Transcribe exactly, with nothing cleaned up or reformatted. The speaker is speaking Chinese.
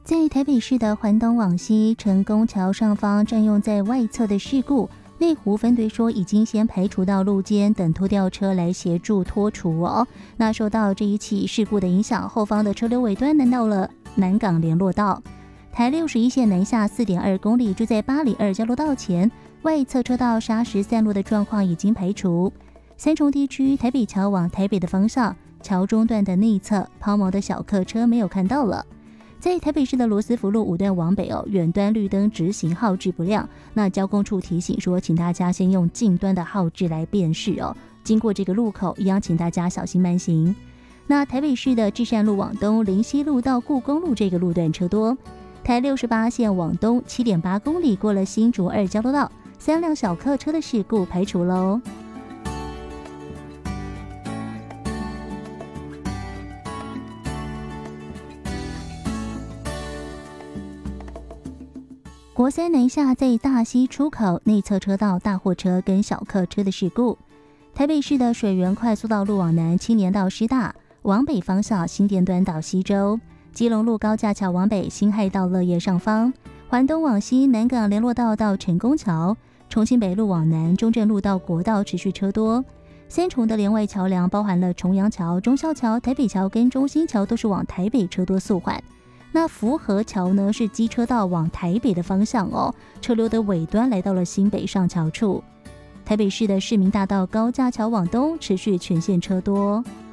在台北市的环东往西成功桥上方占用在外侧的事故，内湖分队说已经先排除到路肩，等拖吊车来协助拖除哦。那受到这一起事故的影响，后方的车流尾端南到了南港联络道，台六十一线南下 四点二公里，就在八里二交流道前，外侧车道砂石散落的状况已经排除。三重地区台北桥往台北的方向，桥中段的内侧抛锚的小客车没有看到了。在台北市的罗斯福路五段往北哦，远端绿灯直行号志不亮，那交工处提醒说，请大家先用近端的号志来辨识哦。经过这个路口，一样请大家小心慢行。那台北市的至善路往东，林西路到故宫路这个路段车多。台六十八线往东 七点八公里，过了新竹二交流道，三辆小客车的事故排除喽。国三南下在大溪出口内侧车道大货车跟小客车的事故。台北市的水源快速道路往南青年到师大，往北方向新店端到西周，基隆路高架桥往北辛亥到乐业上方，环东往西南港联络道到成功桥，重庆北路往南中正路到国道持续车多。三重的连外桥梁包含了重阳桥、忠孝桥、台北桥跟中兴桥，都是往台北车多速缓。那福和桥呢是机车道往台北的方向哦，车流的尾端来到了新北上桥处。台北市的市民大道高架桥往东持续全线车多。